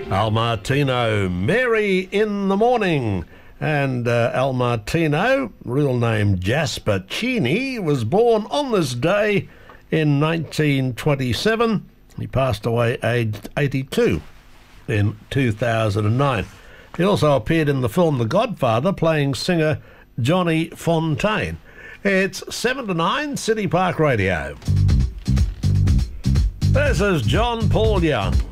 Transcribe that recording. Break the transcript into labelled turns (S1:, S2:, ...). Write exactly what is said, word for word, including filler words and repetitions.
S1: Al Martino, Mary in the Morning. And uh, Al Martino, real name Jasper Cheney, was born on this day in nineteen twenty-seven. He passed away aged eighty-two in two thousand nine. He also appeared in the film The Godfather, playing singer Johnny Fontaine. It's seven to nine, City Park Radio. This is John Paul Young.